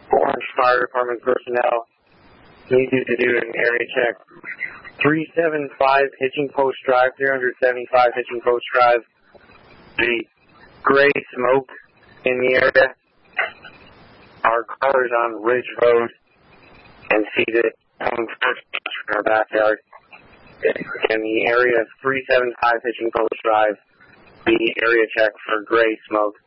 Orange Fire Department personnel need you to do an area check. 375 Hitching Post Drive, 375 Hitching Post Drive. The gray smoke in the area. Our car is on Ridge Road and seated on our backyard. In the area of 375 Hitching Post Drive, the area check for gray smoke.